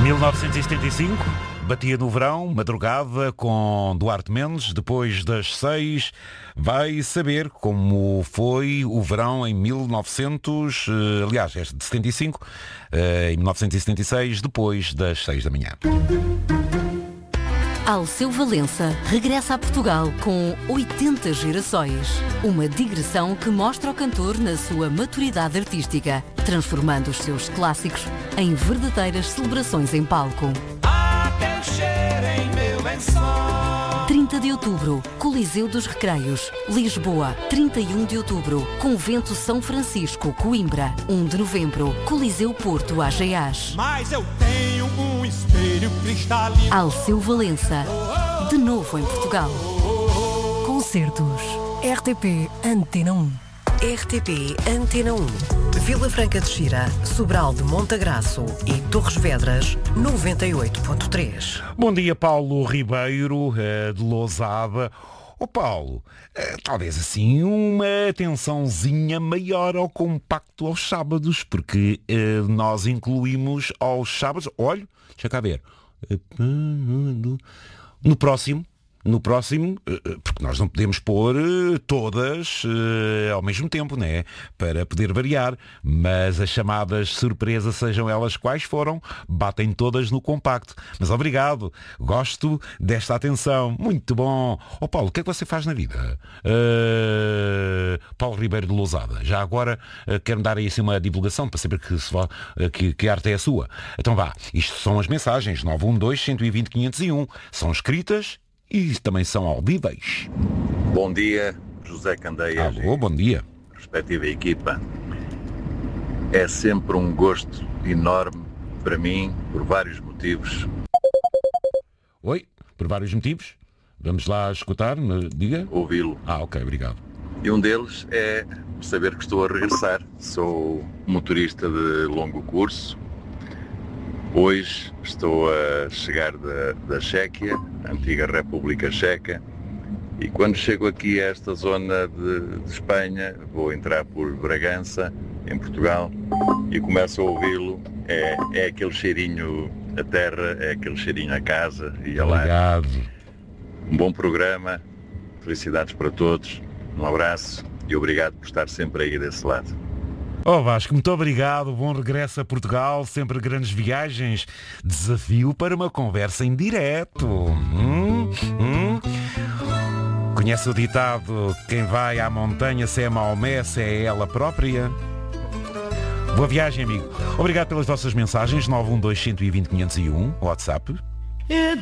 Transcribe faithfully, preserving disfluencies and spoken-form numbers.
mil novecentos e setenta e cinco, batia no verão, madrugada com Duarte Mendes, depois das seis, vai saber como foi o verão em mil e novecentos, aliás, é de setenta e cinco, em mil novecentos e setenta e seis, depois das seis da manhã. Alceu Valença regressa a Portugal com oitenta gerações. Uma digressão que mostra o cantor na sua maturidade artística, transformando os seus clássicos em verdadeiras celebrações em palco. Há quem cheire em meu lençol. trinta de outubro, Coliseu dos Recreios, Lisboa. trinta e um de outubro, Convento São Francisco, Coimbra. um de novembro, Coliseu Porto, Ageás. Mas eu tenho um espelho cristalino. Alceu Valença, de novo em Portugal. Concertos. R T P Antena um. R T P Antena um. Vila Franca de Xira, Sobral de Montagraço e Torres Vedras, noventa e oito ponto três. Bom dia, Paulo Ribeiro, de Lousada. Ó Paulo, talvez assim uma atençãozinha maior ao compacto aos sábados, porque eh, nós incluímos aos sábados, olha, deixa cá ver, no próximo, no próximo, porque nós não podemos pôr todas ao mesmo tempo, né? Para poder variar, mas as chamadas surpresa, sejam elas quais foram, batem todas no compacto. Mas obrigado, gosto desta atenção, muito bom. Ó Paulo, o que é que você faz na vida? Uh, Paulo Ribeiro de Lousada, já agora uh, quero dar aí assim uma divulgação para saber que, se, uh, que, que arte é a sua. Então vá, isto são as mensagens nove um dois, um zero zero, quinhentos e um, são escritas e também são audíveis. Bom dia, José Candeias. Alô, bom dia. Respectiva equipa. É sempre um gosto enorme para mim, por vários motivos. Oi, por vários motivos? Vamos lá escutar, diga. Ouvi-lo. Ah, ok, obrigado. E um deles é saber que estou a regressar. Sou motorista de longo curso. Hoje estou a chegar da, da Chequia, antiga República Checa, e quando chego aqui a esta zona de, de Espanha, vou entrar por Bragança, em Portugal, e começo a ouvi-lo. É, é aquele cheirinho a terra, é aquele cheirinho a casa e a lar. Obrigado. Um bom programa, felicidades para todos, um abraço e obrigado por estar sempre aí desse lado. Oh Vasco, muito obrigado, bom regresso a Portugal, sempre grandes viagens, desafio para uma conversa em direto. Hum, hum. Conhece o ditado, quem vai à montanha se é Maomé, se é ela própria? Boa viagem, amigo. Obrigado pelas vossas mensagens, nove um dois, um zero zero, quinhentos e um, WhatsApp.